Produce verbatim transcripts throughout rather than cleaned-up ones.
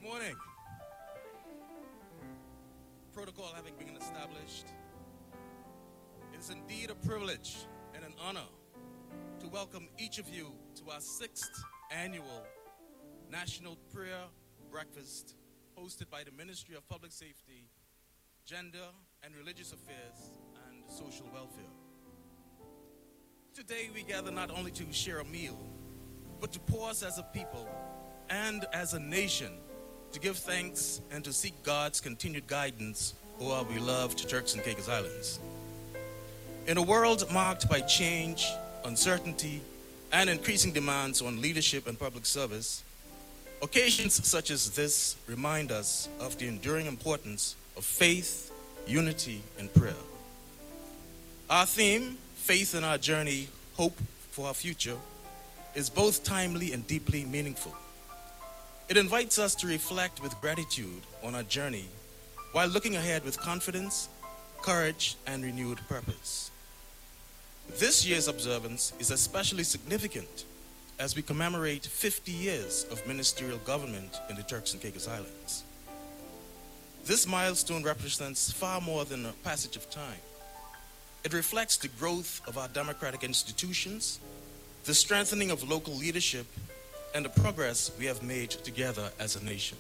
morning. Protocol having been established, it is indeed a privilege and an honor to welcome each of you to our sixth annual National Prayer Breakfast hosted by the Ministry of Public Safety, Gender and Religious Affairs and Social Welfare. Today we gather not only to share a meal, but to pause as a people and as a nation to give thanks and to seek God's continued guidance over our beloved Turks and Caicos Islands. In a world marked by change, uncertainty, and increasing demands on leadership and public service, occasions such as this remind us of the enduring importance of faith, unity, and prayer. Our theme, Faith in Our Journey, Hope for Our Future, is both timely and deeply meaningful. It invites us to reflect with gratitude on our journey while looking ahead with confidence, courage, and renewed purpose. This year's observance is especially significant as we commemorate fifty years of ministerial government in the Turks and Caicos Islands. This milestone represents far more than a passage of time. It reflects the growth of our democratic institutions, the strengthening of local leadership, and the progress we have made together as a nation.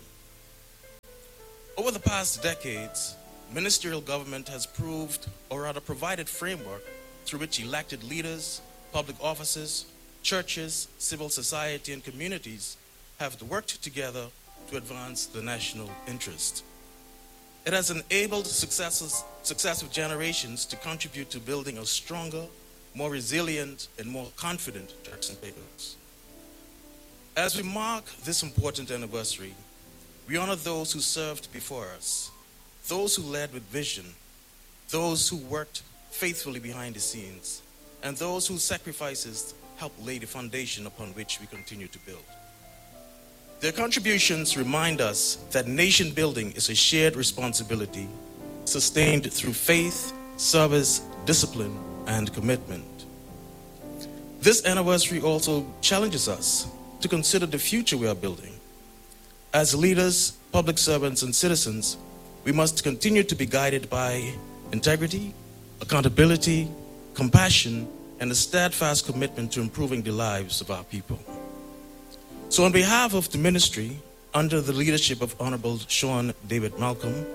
Over the past decades, ministerial government has proved, or rather provided, framework through which elected leaders, public officers, churches, civil society, and communities have worked together to advance the national interest. It has enabled successive generations to contribute to building a stronger, more resilient, and more confident Turks and Caicos. As we mark this important anniversary, we honor those who served before us, those who led with vision, those who worked faithfully behind the scenes, and those whose sacrifices helped lay the foundation upon which we continue to build. Their contributions remind us that nation building is a shared responsibility, sustained through faith, service, discipline, and commitment. This anniversary also challenges us to consider the future we are building. As leaders, public servants, and citizens, we must continue to be guided by integrity, accountability, compassion, and a steadfast commitment to improving the lives of our people. So on behalf of the ministry, under the leadership of Honorable Sean David Malcolm,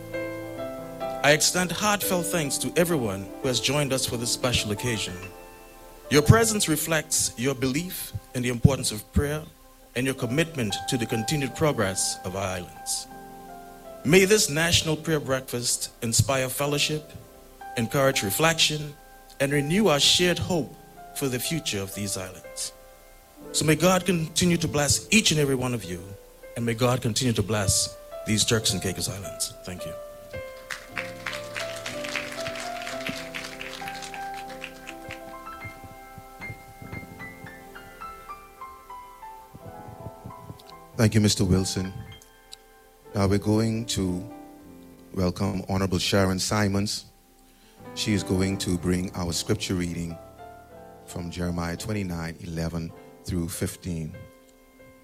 I extend heartfelt thanks to everyone who has joined us for this special occasion. Your presence reflects your belief in the importance of prayer and your commitment to the continued progress of our islands. May this National Prayer Breakfast inspire fellowship, encourage reflection, and renew our shared hope for the future of these islands. So may God continue to bless each and every one of you, and may God continue to bless these Turks and Caicos Islands. Thank you. Thank you, Mister Wilson. Now we're going to welcome Honorable Sharon Simons. She is going to bring our scripture reading from Jeremiah twenty-nine, eleven through fifteen.